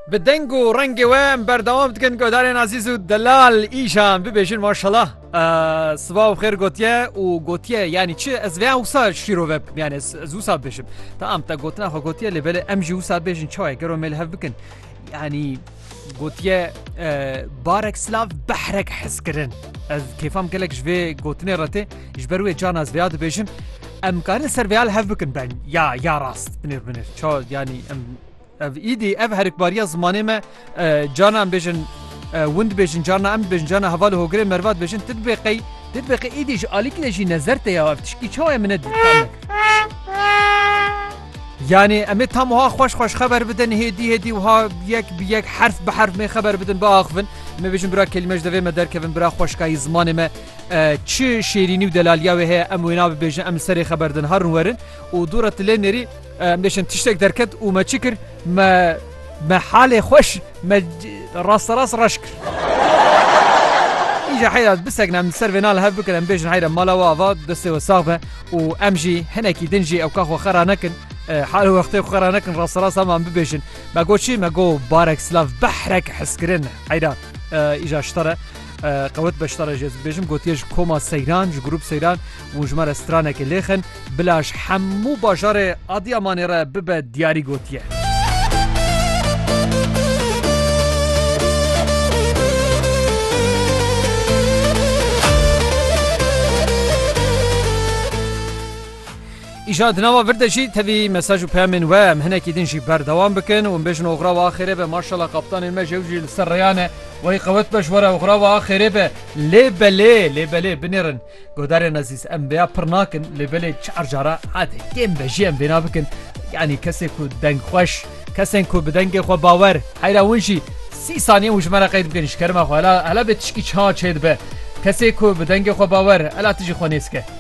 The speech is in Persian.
Bi deng û rengê we em berdewam dikin guhdarên ezîz û delal îşan bibêjin maşallah. Sibav xêr gotiye û gotiye yanî çi ez vêya wisa şîrove bikim yani ez wisa bêjim. Tamam te gotina xwe gotiye lê belê em jî wisa bêjin çawa gero me li hev bikin. Yani gotiye barek silav behrek hezkirin. Ez kêfam gelek ji vê gotinê retê ji ber wê cana ez vêya dibêjim em karin ser vêya li hev bikin ben ya rast binêr çawa yani em ev îdî ev herikbariya zimanê me cana em bêjin win dibêjin cana em dibêjin cana heva li hogirê merva dibêjin dibêqe îdî ji alîkî de jî nezer te ya ev tişkî çawa min ne yani em ê tam wiha xweş xeber bidin hêdî wiha yek herf bi herf mê xeber bidin biaxivin em ê bêjin bira kelîme ji devê me derkevin bira xweşkayî zimanê me çi şêrînî û delaliya wê heye em wê nabibêjin em li serê xeber din herin werin û dûra tilê nêrî em bêjin tiştek derket û me çi kir me halê xweş me rasterast reş kir îja heyra bisek em li ser vê nal hev bikin em bêjin heyra mala we ava destê we sax be û em jî hinekî din jî ew ka xwe xera nekin حال وقتی خورا نکن راست راست هم ببیشن مگو چی مگو بارک سلاف بحرک حسکرین حیران ایجا شتره قوت بشتره جز ببیشم گوتیش کوما سیران جو گروپ سیران و جمار استرانه که لیخن بلاش همو باجار آدیامانی را ببه دیاری گوتیه ایجاد نوا ورده جی تبی مساج و پیامین و هم هنکی دین جی بردوام بکن و بجن اغرا و آخره به ماشاءالله قبطان ما جوجی سریانه و قوت بشوره اغرا و آخره به لیبله بنیرن گودار نزیز ام بیا پرناکن لیبله چهار جارا عاده گیم بجی ام بنا بکن یعنی کسی کو دنگ خوش کسی کو بدنگ خو باور حیرا ونجی 30 ثانیه وش مرا قید بکنش کرم خو هلا به تشکی چها چید به کسی کو بدنگ خو باور الا تجی خو نیسکه